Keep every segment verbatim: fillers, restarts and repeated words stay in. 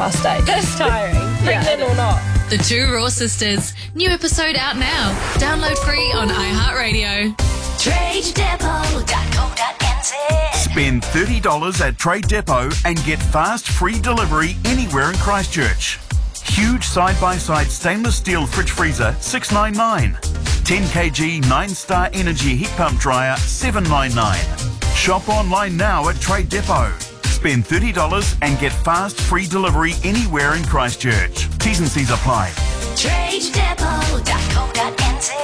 half-past eight. That's tiring, pregnant yeah. or not. The Two Raw Sisters. New episode out now. Download free on iHeartRadio. trade depot dot co dot n z. Spend thirty dollars at Trade Depot and get fast free delivery anywhere in Christchurch. Huge side-by-side stainless steel fridge freezer, six dollars ninety-nine. ten kilogram nine-star energy heat pump dryer, seven dollars ninety-nine. Shop online now at Trade Depot. Spend thirty dollars and get fast free delivery anywhere in Christchurch. T's and C's apply. trade depot dot co dot n z.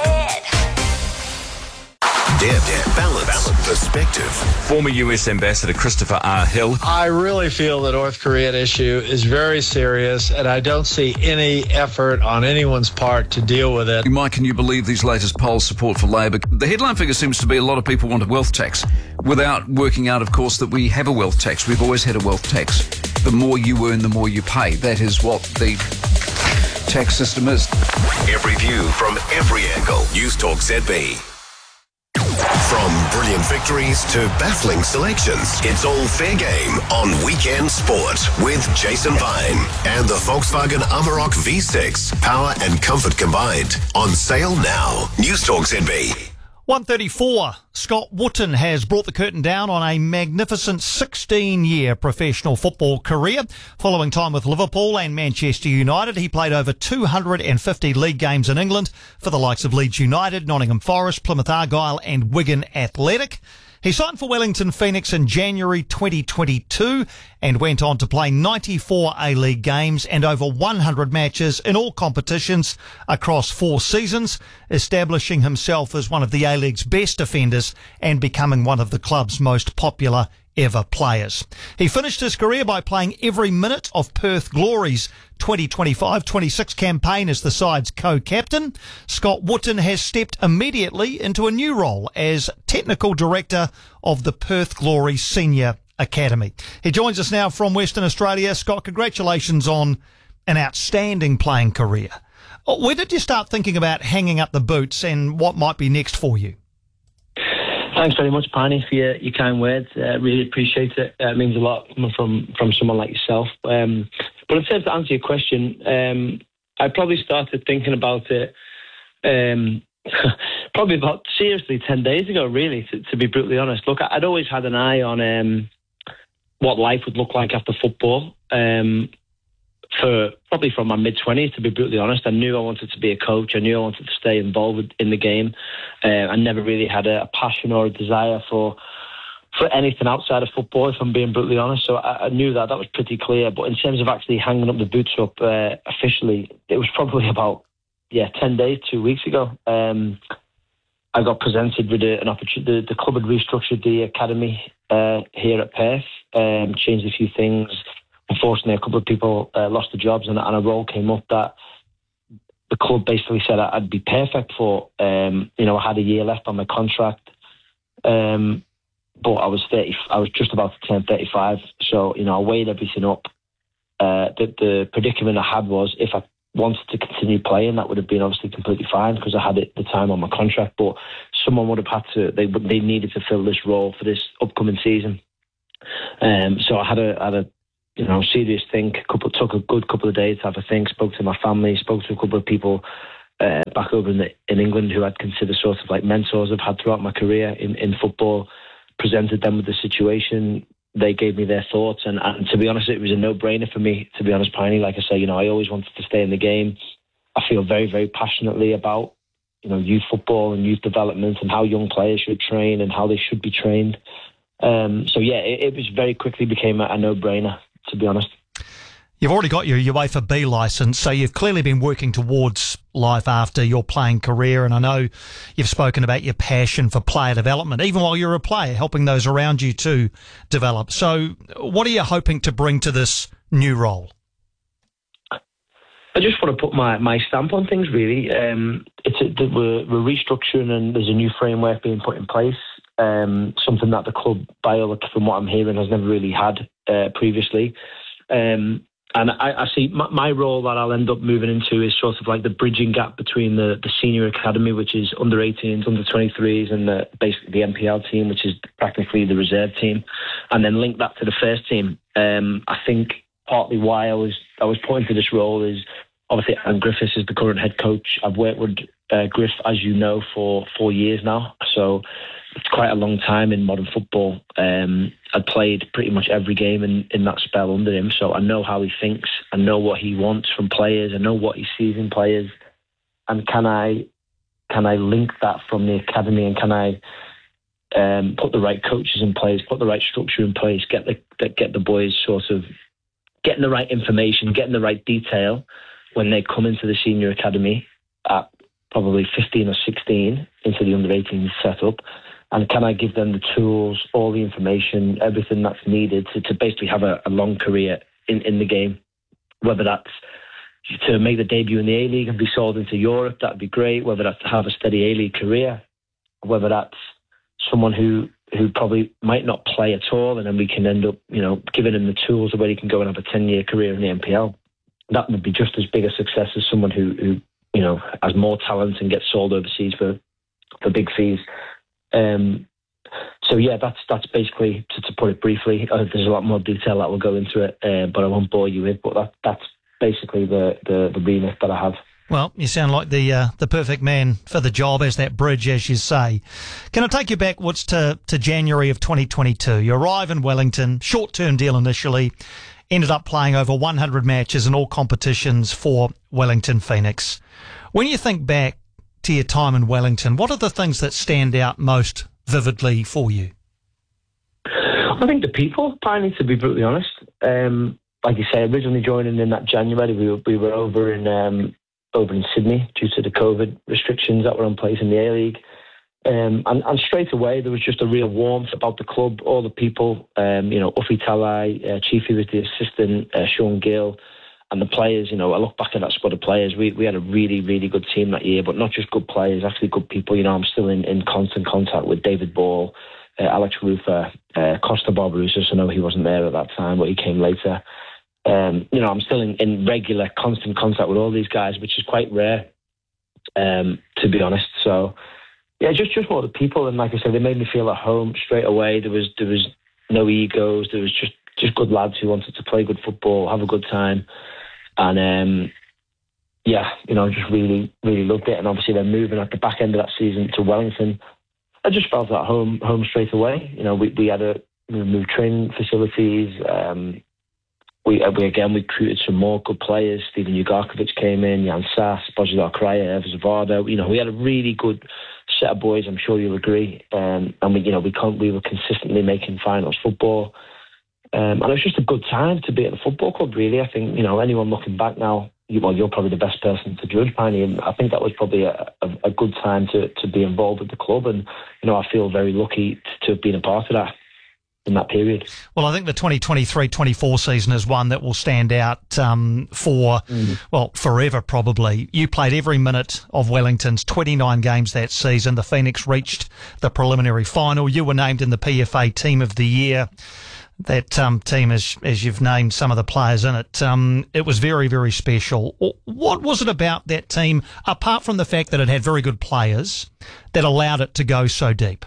Deb, Deb, balance, balance, perspective. Former U S Ambassador Christopher R. Hill. I really feel the North Korean issue is very serious, and I don't see any effort on anyone's part to deal with it. Mike, can you believe these latest poll support for Labor? The headline figure seems to be a lot of people want a wealth tax, without working out, of course, that we have a wealth tax. We've always had a wealth tax. The more you earn, the more you pay. That is what the tax system is. Every view from every angle. News Talk Z B. From brilliant victories to baffling selections, it's all fair game on Weekend Sport with Jason Vine and the Volkswagen Amarok V six. Power and comfort combined. On sale now. News Talk Z B. one thirty-four. Scott Wootton has brought the curtain down on a magnificent sixteen-year professional football career. Following time with Liverpool and Manchester United, he played over two hundred fifty league games in England for the likes of Leeds United, Nottingham Forest, Plymouth Argyle and Wigan Athletic. He signed for Wellington Phoenix in January twenty twenty-two and went on to play ninety-four A-League games and over one hundred matches in all competitions across four seasons, establishing himself as one of the A-League's best defenders and becoming one of the club's most popular ever players. He finished his career by playing every minute of Perth Glory's twenty twenty-five twenty-six campaign as the side's co-captain. Scott Wootton has stepped immediately into a new role as Technical Director of the Perth Glory Senior Academy. He joins us now from Western Australia. Scott, congratulations on an outstanding playing career. Where did you start thinking about hanging up the boots and what might be next for you? Thanks very much, Piney, for your, your kind words. Uh, really appreciate it. Uh, it means a lot coming from, from someone like yourself. Um, but in terms to answer your question, um, I probably started thinking about it um, probably about, seriously, ten days ago, really, to, to be brutally honest. Look, I'd always had an eye on um, what life would look like after football. Um, for probably from my mid-twenties, to be brutally honest. I knew I wanted to be a coach. I knew I wanted to stay involved in the game. Uh, I never really had a, a passion or a desire for for anything outside of football, if I'm being brutally honest. So I, I knew that. That was pretty clear. But in terms of actually hanging up the boots up uh, officially, it was probably about, yeah, ten days, two weeks ago. Um, I got presented with a, an opportunity. The, the club had restructured the academy uh, here at Perth, um, changed a few things. Unfortunately, a couple of people uh, lost their jobs, and, and a role came up that the club basically said I'd be perfect for. Um, you know, I had a year left on my contract, um, but I was thirty. I was just about to turn thirty-five, so you know, I weighed everything up. Uh, the, the predicament I had was if I wanted to continue playing, that would have been obviously completely fine because I had it the time on my contract. But someone would have had to. They they needed to fill this role for this upcoming season. Um, so I had a had a. You know, serious think. Couple took a good couple of days to have a think. Spoke to my family. Spoke to a couple of people uh, back over in, the, in England who I'd consider sort of like mentors I've had throughout my career in, in football. Presented them with the situation. They gave me their thoughts, and, and to be honest, it was a no-brainer for me. To be honest, Piney, like I say, you know, I always wanted to stay in the game. I feel very, very passionately about you know youth football and youth development and how young players should train and how they should be trained. Um, so yeah, it, it was very quickly became a, a no-brainer, to be honest. You've already got your UEFA B licence, so you've clearly been working towards life after your playing career, and I know you've spoken about your passion for player development, even while you're a player, helping those around you to develop. So what are you hoping to bring to this new role? I just want to put my, my stamp on things, really. Um, it's a, we're, we're restructuring and there's a new framework being put in place, um, something that the club, by all, from what I'm hearing, has never really had uh, previously. Um, and I, I see my, my role that I'll end up moving into is sort of like the bridging gap between the, the senior academy, which is under eighteens, under twenty-threes, and the, basically the M P L team, which is practically the reserve team, and then link that to the first team. Um, I think partly why I was I was put into this role. Is obviously Aaron Griffiths is the current head coach. I've worked with uh, Griff, as you know, for four years now. So it's quite a long time in modern football. Um, I played pretty much every game in, in that spell under him. So I know how he thinks. I know what he wants from players. I know what he sees in players. And can I can I link that from the academy, and can I um, put the right coaches in place, put the right structure in place, get the get the boys sort of getting the right information, getting the right detail when they come into the senior academy at probably fifteen or sixteen into the under eighteen setup, and can I give them the tools, all the information, everything that's needed to, to basically have a, a long career in, in the game, whether that's to make the debut in the A-League and be sold into Europe, that'd be great, whether that's to have a steady A-League career, whether that's someone who, who probably might not play at all, and then we can end up, you know, giving him the tools where he can go and have a ten-year career in the N P L. That would be just as big a success as someone who, who you know, has more talent and gets sold overseas for, for big fees. Um, so yeah, that's that's basically, to, to put it briefly. Uh, there's a lot more detail that will go into it, uh, but I won't bore you with. But that, that's basically the, the, the remit that I have. Well, you sound like the uh, the perfect man for the job, as that bridge, as you say. Can I take you backwards to, to January of twenty twenty-two? You arrive in Wellington, short-term deal initially, ended up playing over one hundred matches in all competitions for Wellington Phoenix. When you think back to your time in Wellington, what are the things that stand out most vividly for you? I think the people, Piney, to be brutally honest. Um, like you say, originally joining in that January, we were, we were over in um, over in Sydney due to the COVID restrictions that were in place in the A-League. Um, and, and straight away, there was just a real warmth about the club, all the people. Um, you know, Ufi Talai, uh, Chiefy was the assistant, uh, Sean Gill, and the players. You know, I look back at that squad of players. We we had a really, really good team that year, but not just good players, actually good people. You know, I'm still in, in constant contact with David Ball, uh, Alex Rufer, uh, Costa Barbarouses. I know he wasn't there at that time, but he came later. Um, you know, I'm still in, in regular, constant contact with all these guys, which is quite rare, um, to be honest. So, yeah, just just more the people, and like I said, they made me feel at home straight away. There was there was no egos. There was just, just good lads who wanted to play good football, have a good time, and um, yeah, you know, just really really loved it. And obviously, then moving at the back end of that season to Wellington, I just felt at home home straight away. You know, we we had a we moved training facilities. Um, We, we again we recruited some more good players. Steven Ugarkovic came in, Jan Sass, Bojidar Kraja, Evers Zavada. You know, we had a really good set of boys. I'm sure you'll agree. Um, and we, you know, we can't, we were consistently making finals football. Um, and it was just a good time to be at the football club. Really, I think, you know, anyone looking back now, you, well, you're probably the best person to judge, Piney. And I think that was probably a, a, a good time to to be involved with the club. And you know, I feel very lucky to have been a part of that in that period. Well, I think the twenty twenty-three twenty-four season is one that will stand out um, for, mm. well, forever probably. You played every minute of Wellington's twenty-nine games that season. The Phoenix reached the preliminary final. You were named in the P F A Team of the Year. That um, team, as, as you've named some of the players in it, um, it was very, very special. What was it about that team, apart from the fact that it had very good players, that allowed it to go so deep?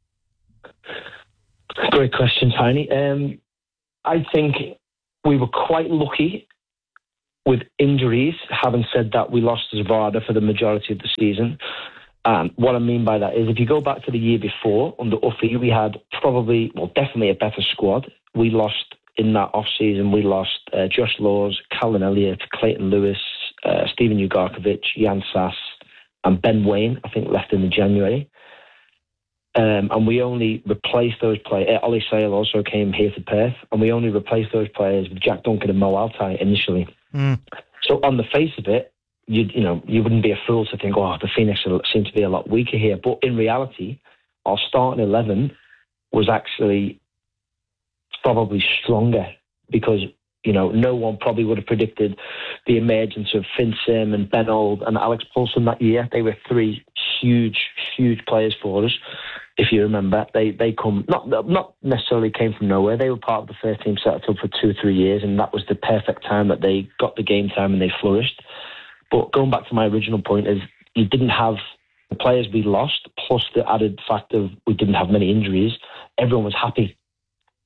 Great question, Tiny. Um, I think we were quite lucky with injuries. Having said that, we lost Zavada for the majority of the season. Um, what I mean by that is, if you go back to the year before, under Uffy, we had probably, well, definitely a better squad. We lost in that off-season, we lost uh, Josh Laws, Calvin Elliott, Clayton Lewis, uh, Steven Ugarkovic, Jan Sass, and Ben Wayne, I think, left in the January. Um, and we only replaced those players. Uh, Ollie Sale also came here to Perth, and we only replaced those players with Jack Duncan and Mo Altai initially. Mm. So on the face of it, you you know you wouldn't be a fool to think, oh, the Phoenix seem to be a lot weaker here. But in reality, our starting eleven was actually probably stronger, because you know no one probably would have predicted the emergence of Finn Sim and Ben Old and Alex Paulson that year. They were three huge, huge players for us. If you remember, they they come not not necessarily came from nowhere. They were part of the first team set up for two or three years, and that was the perfect time that they got the game time and they flourished. But going back to my original point, is you didn't have the players we lost, plus the added fact of we didn't have many injuries. Everyone was happy.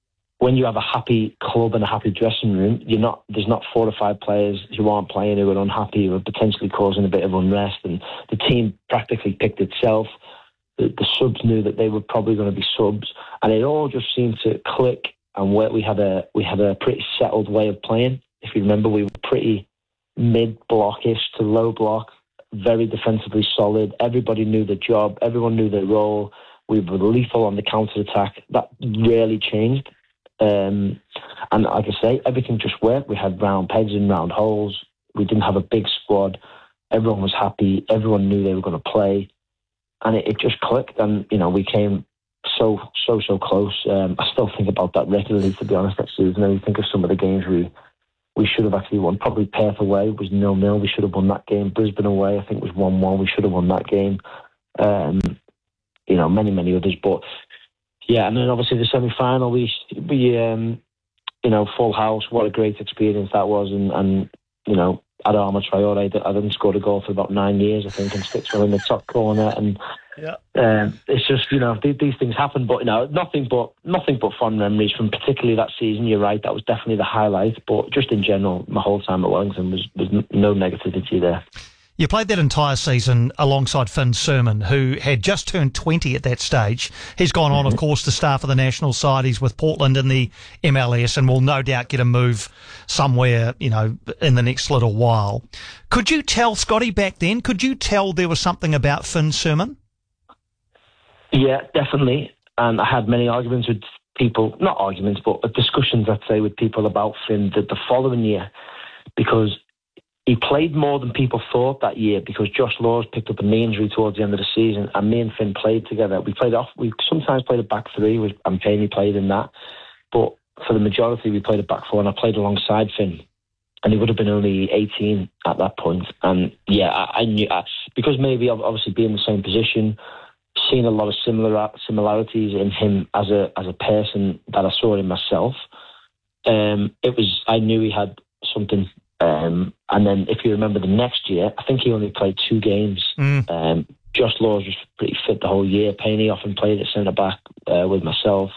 when you have a happy club and a happy dressing room, you're not there's not four or five players who aren't playing who are unhappy, who are potentially causing a bit of unrest. And the team practically picked itself. The, the subs knew that they were probably going to be subs, and it all just seemed to click. And where we had a we had a pretty settled way of playing. If you remember, we were pretty mid-blockish to low block, very defensively solid. Everybody knew the job. Everyone knew their role. We were lethal on the counter-attack. That rarely changed. Um, and like I say, everything just worked. We had round pegs and round holes. We didn't have a big squad. Everyone was happy. Everyone knew they were going to play. And it, it just clicked. And, you know, we came so, so, so close. Um, I still think about that regularly, to be honest, that season. And you think of some of the games we we should have actually won. Probably Perth away was nil nil. We should have won that game. Brisbane away, I think, was one one. We should have won that game. Um, you know, many, many others. But, yeah, and then obviously the semi-final, we, we um, you know, full house. What a great experience that was. And, and you know, Adama Traore, I didn't score a goal for about nine years, I think, and sticks one in the top corner. And yeah, um, it's just, you know, these, these things happen. But, you know, nothing but nothing but fond memories from particularly that season. You're right, that was definitely the highlight. But just in general, my whole time at Wellington was, was no negativity there. You played that entire season alongside Finn Surman, who had just turned twenty at that stage. He's gone on, of course, to star for the national side. He's with Portland in the M L S and will no doubt get a move somewhere, you know, in the next little while. Could you tell, Scotty, back then, could you tell there was something about Finn Surman? Yeah, definitely. And I had many arguments with people, not arguments, but discussions, I'd say, with people about Finn the, the following year, because he played more than people thought that year, because Josh Laws picked up a knee injury towards the end of the season, and me and Finn played together. We played off. We sometimes played a back three, with and Payne played in that, but for the majority we played a back four, and I played alongside Finn, and he would have been only eighteen at that point. And yeah, I, I knew I, because maybe obviously being in the same position, seeing a lot of similar similarities in him as a as a person that I saw in myself. Um, it was I knew he had something. Um, and then if you remember the next year, I think he only played two games. Mm. Um, Josh Laws was pretty fit the whole year. Payne often played at centre-back uh, with myself.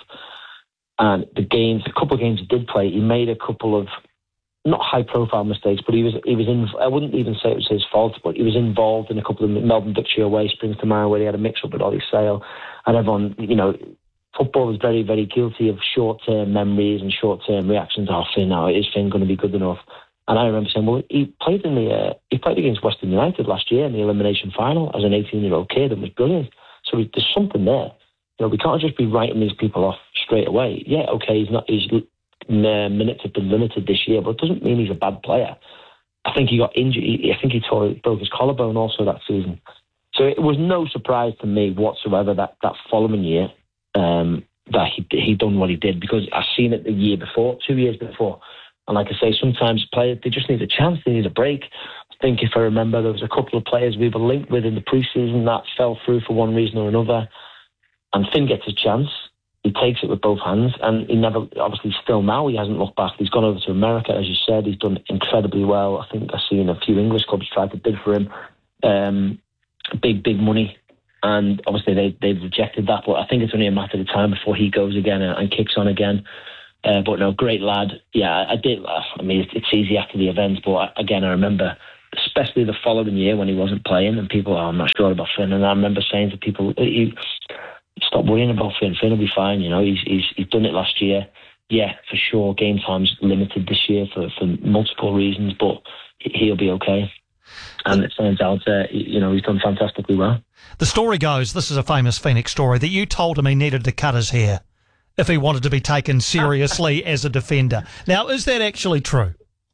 And the games, a couple of games he did play, he made a couple of, not high-profile mistakes, but he was, he was in, I wouldn't even say it was his fault, but he was involved in a couple of Melbourne Victory away, springs to mind, where he had a mix-up with Ollie Sale. And everyone, you know, football is very, very guilty of short-term memories and short-term reactions. Oh, Finn, now is Finn going to be good enough? And I remember saying, well, he played in the uh, he played against Western United last year in the elimination final as an eighteen-year-old kid and was brilliant. So there's something there. You know, we can't just be writing these people off straight away. Yeah, okay, he's not his uh, minutes have been limited this year, but it doesn't mean he's a bad player. I think he got injured. He, I think he tore broke his collarbone also that season. So it was no surprise to me whatsoever that that following year um, that he he done what he did, because I've seen it the year before, two years before. And like I say, sometimes players, they just need a chance, they need a break. I think if I remember, there was a couple of players we were linked with in the pre-season that fell through for one reason or another. And Finn gets his chance. He takes it with both hands. And he never, obviously still now, he hasn't looked back. He's gone over to America, as you said. He's done incredibly well. I think I've seen a few English clubs try to bid for him. Um, big, big money. And obviously they, they've rejected that. But I think it's only a matter of time before he goes again and, and kicks on again. Uh, but no, great lad. Yeah, I did. I mean, it's, it's easy after the events, but I, again, I remember, especially the following year when he wasn't playing, and people, oh, I'm not sure about Finn. And I remember saying to people, you, stop worrying about Finn. Finn will be fine. You know, he's he's he's done it last year. Yeah, for sure. Game time's limited this year for for multiple reasons, but he'll be okay. And it turns out, uh, you know, he's done fantastically well. The story goes, this is a famous Phoenix story, that you told him he needed to cut his hair if he wanted to be taken seriously as a defender. Now, is that actually true?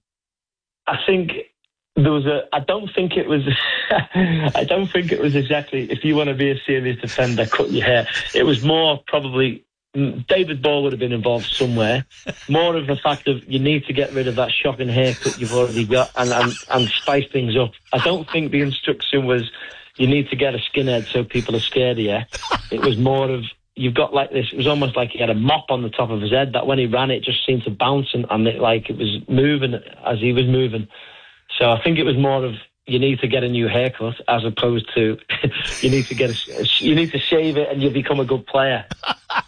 I think there was a. I don't think it was. I don't think it was exactly. If you want to be a serious defender, cut your hair. It was more probably David Ball would have been involved somewhere. More of the fact of you need to get rid of that shocking haircut you've already got and and, and spice things up. I don't think the instruction was you need to get a skinhead so people are scared of you. It was more of, you've got like this, it was almost like he had a mop on the top of his head that when he ran it just seemed to bounce and, and it, like it was moving as he was moving. So I think it was more of you need to get a new haircut as opposed to you need to get a, you need to shave it and you'll become a good player.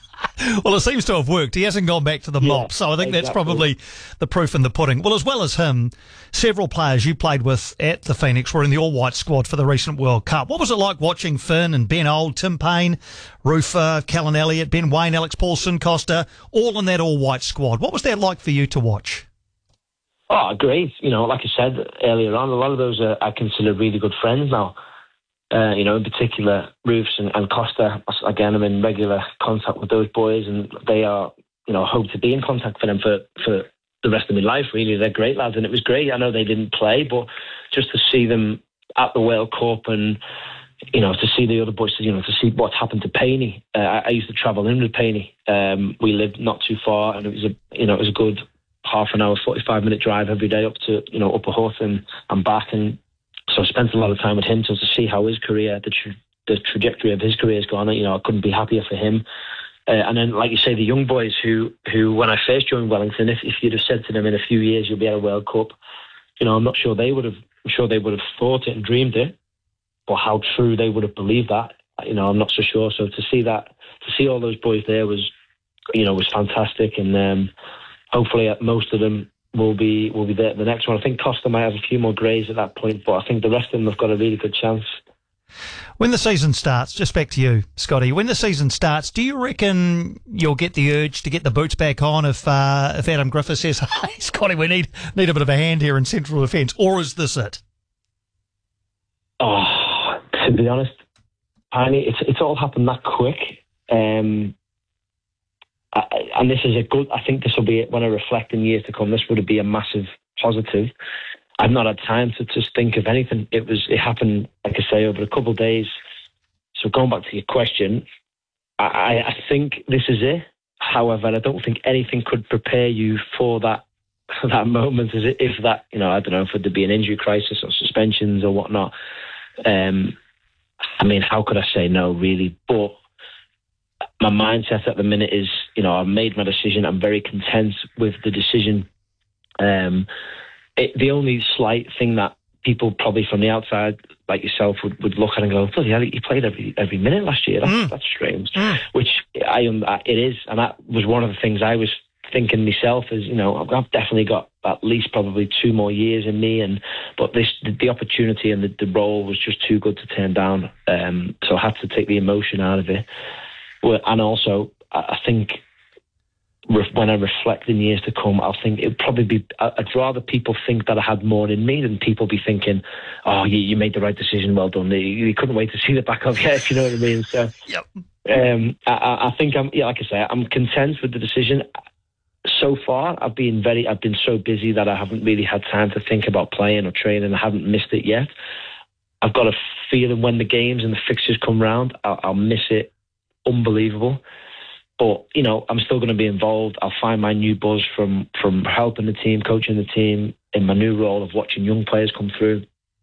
Well, it seems to have worked. He hasn't gone back to the Yeah, mop, so I think that's exactly. probably the proof in the pudding. Well, as well as him, several players you played with at the Phoenix were in the all-white squad for the recent World Cup. What was it like watching Finn and Ben Old, Tim Payne, Rufer, Callan Elliott, Ben Wayne, Alex Paulson, Costa, all in that all-white squad? What was that like for you to watch? Oh, great. You know, like I said earlier on, a lot of those are, I consider really good friends now. Uh, you know, in particular, Roofs and, and Costa. Again, I'm in regular contact with those boys, and they are, you know, hope to be in contact for them for, for the rest of my life, really. They're great lads, and it was great. I know they didn't play, but just to see them at the World Cup and, you know, to see the other boys, you know, to see what's happened to Payne. Uh, I, I used to travel in with Payne. Um, we lived not too far, and it was a, you know, it was a good half an hour, forty-five minute drive every day up to, you know, Upper Hutt and, and back. And so I spent a lot of time with him to, to see how his career, the, tra- the trajectory of his career has gone. You know, I couldn't be happier for him. Uh, and then, like you say, the young boys who, who when I first joined Wellington, if, if you'd have said to them in a few years you'll be at a World Cup, you know, I'm not sure they would have. I'm sure they would have thought it and dreamed it, or how true they would have believed that. You know, I'm not so sure. So to see that, to see all those boys there was, you know, was fantastic. And um, hopefully, most of them will be will be there at the next one. I think Costa might have a few more greys at that point, but I think the rest of them have got a really good chance. When the season starts, just back to you, Scotty, when the season starts, do you reckon you'll get the urge to get the boots back on if uh, if Adam Griffiths says, hey, Scotty, we need need a bit of a hand here in central defence, or is this it? Oh, to be honest, Piney, it's it's all happened that quick. Um, I, and this is a good, I think this will be, when I reflect in years to come, this would be a massive positive. I've not had time to just think of anything. It was, it happened, like I say, over a couple of days. So going back to your question, I, I think this is it. However, I don't think anything could prepare you for that that moment. As if that, you know, I don't know, if there'd be an injury crisis or suspensions or whatnot. Um, I mean, how could I say no, really? But my mindset at the minute is, you know, I've made my decision. I'm very content with the decision. Um, it, the only slight thing that people probably from the outside, like yourself, would, would look at and go, bloody hell, he played every every minute last year. That's, mm. that's strange. Mm. Which I am. It is, and that was one of the things I was thinking myself. Is, you know, I've, I've definitely got at least probably two more years in me, and but this the, the opportunity and the, the role was just too good to turn down. Um, so I had to take the emotion out of it. Well, and also, I think when I reflect in years to come, I'll think it'd probably be, I'd rather people think that I had more in me than people be thinking, oh, you, you made the right decision, well done. You, you couldn't wait to see the back of you, if you know what I mean. So, yep. um, I, I think I'm, yeah, like I say, I'm content with the decision. So far, I've been very, I've been so busy that I haven't really had time to think about playing or training. I haven't missed it yet. I've got a feeling when the games and the fixtures come round, I'll, I'll miss it. Unbelievable. But, you know, I'm still going to be involved. I'll find my new buzz from, from helping the team, coaching the team, in my new role of watching young players come through.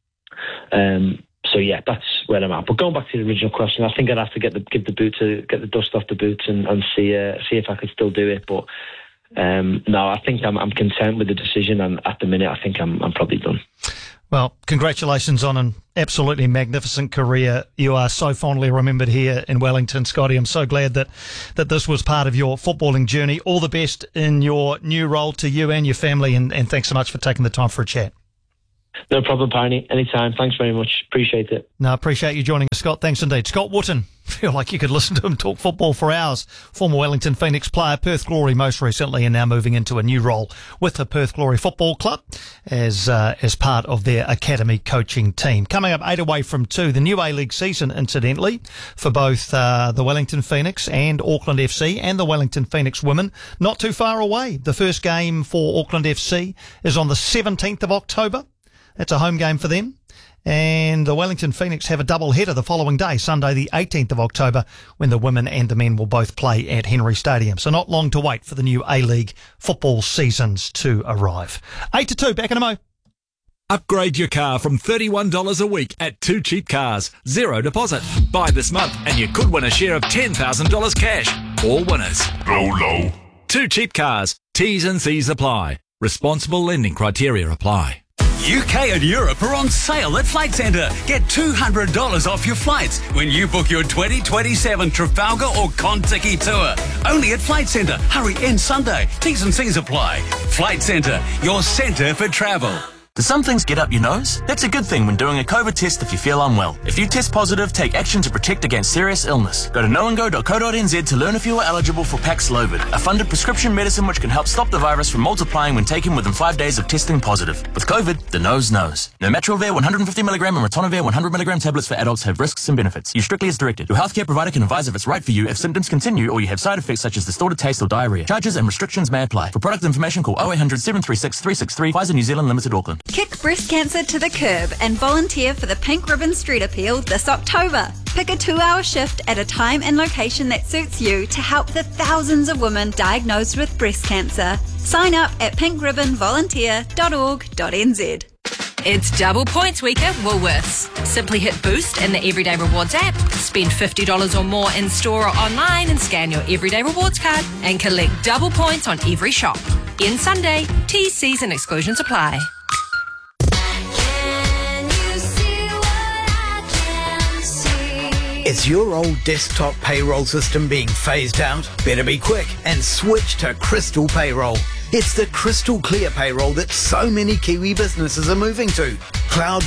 Um, so, yeah, that's where I'm at. But going back to the original question, I think I'd have to get the give the boot to get the dust off the boots and, and see uh, see if I could still do it. But um, no, I think I'm, I'm content with the decision, and at the minute, I think I'm I'm probably done. Well, congratulations on an absolutely magnificent career. You are so fondly remembered here in Wellington, Scotty. I'm so glad that, that this was part of your footballing journey. All the best in your new role to you and your family, and, and thanks so much for taking the time for a chat. No problem, Piney. Anytime. Thanks very much. Appreciate it. No, I appreciate you joining us, Scott. Thanks indeed. Scott Wootton. Feel like you could listen to him talk football for hours. Former Wellington Phoenix player, Perth Glory most recently, and now moving into a new role with the Perth Glory Football Club as uh, as part of their academy coaching team. Coming up eight away from two, the new A-League season, incidentally, for both uh, the Wellington Phoenix and Auckland F C and the Wellington Phoenix women. Not too far away. The first game for Auckland F C is on the seventeenth of October. That's a home game for them. And the Wellington Phoenix have a double header the following day, Sunday the eighteenth of October, when the women and the men will both play at Henry Stadium. So not long to wait for the new A-League football seasons to arrive. eight to two, back in a mo. Upgrade your car from thirty-one dollars a week at Two Cheap Cars. Zero deposit. Buy this month and you could win a share of ten thousand dollars cash. All winners. Low, low. Two Cheap Cars. T's and C's apply. Responsible lending criteria apply. U K and Europe are on sale at Flight Centre. Get two hundred dollars off your flights when you book your twenty twenty-seven Trafalgar or Contiki tour. Only at Flight Centre. Hurry, end Sunday. T's and C's apply. Flight Centre, your centre for travel. Do some things get up your nose? That's a good thing when doing a COVID test if you feel unwell. If you test positive, take action to protect against serious illness. Go to knowandgo dot co dot n z to learn if you are eligible for Paxlovid, a funded prescription medicine which can help stop the virus from multiplying when taken within five days of testing positive. With COVID, the nose knows. Nirmatrelvir one hundred fifty milligram and ritonavir one hundred milligram tablets for adults have risks and benefits. Use strictly as directed. Your healthcare provider can advise if it's right for you if symptoms continue or you have side effects such as distorted taste or diarrhea. Charges and restrictions may apply. For product information, call oh eight hundred, seven three six, three six three. Pfizer New Zealand Limited, Auckland. Kick breast cancer to the curb and volunteer for the Pink Ribbon Street Appeal this October. Pick a two-hour shift at a time and location that suits you to help the thousands of women diagnosed with breast cancer. Sign up at pink ribbon volunteer dot org dot n z. It's double points week at Woolworths. Simply hit Boost in the Everyday Rewards app, spend fifty dollars or more in store or online and scan your Everyday Rewards card and collect double points on every shop. End Sunday. T's, C's and exclusions apply. Is your old desktop payroll system being phased out? Better be quick and switch to Crystal Payroll. It's the crystal clear payroll that so many Kiwi businesses are moving to. Cloud